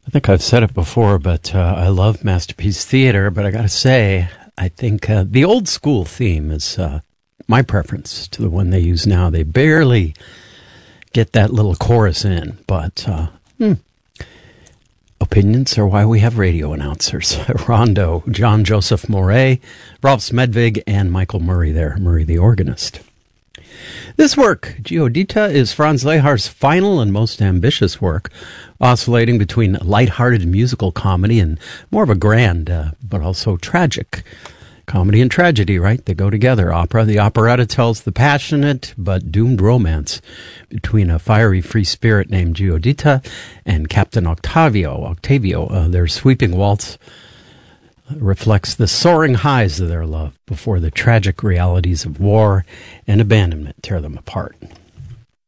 I think I've said it before, but I love Masterpiece Theater, but I gotta say, I think the old school theme is my preference to the one they use now. They barely get that little chorus in, but opinions are why we have radio announcers. Rondo, John Joseph Moret, Ralph Smedvig, and Michael Murray there, Murray the organist. This work, Giudita, is Franz Lehar's final and most ambitious work, oscillating between light-hearted musical comedy and more of a grand, but also tragic. Comedy and tragedy, right? They go together. Opera. The operetta tells the passionate but doomed romance between a fiery free spirit named Giudita and Captain Octavio. Their sweeping waltz reflects the soaring highs of their love before the tragic realities of war and abandonment tear them apart.